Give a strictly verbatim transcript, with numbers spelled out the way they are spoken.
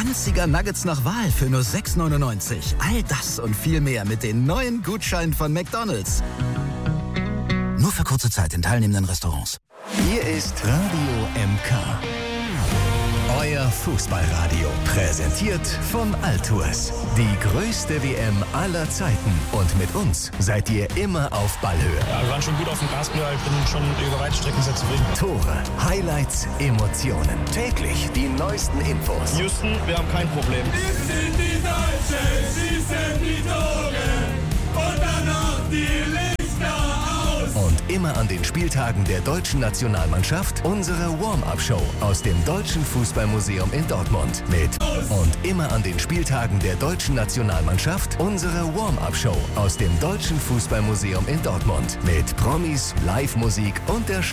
zwanziger Nuggets nach Wahl für nur sechs neunundneunzig. All das und viel mehr mit den neuen Gutscheinen von McDonald's. Nur für kurze Zeit in teilnehmenden Restaurants. Hier ist Radio M K. Euer Fußballradio. Präsentiert von Altours. Die größte W M aller Zeiten. Und mit uns seid ihr immer auf Ballhöhe. Ja, wir waren schon gut auf dem Gaspedal. Ich bin schon über weite Strecken sehr zufrieden. Tore, Highlights, Emotionen. Täglich die neuesten Infos. Houston, wir haben kein Problem. Wir sind die Deutschen, schießen die Tore. Und dann noch die Lichter aus. Und immer an den Spieltagen der deutschen Nationalmannschaft unsere Warm-Up-Show aus dem Deutschen Fußballmuseum in Dortmund. Mit und immer an den Spieltagen der deutschen Nationalmannschaft unsere Warm-Up-Show aus dem Deutschen Fußballmuseum in Dortmund. Mit Promis, Live-Musik und der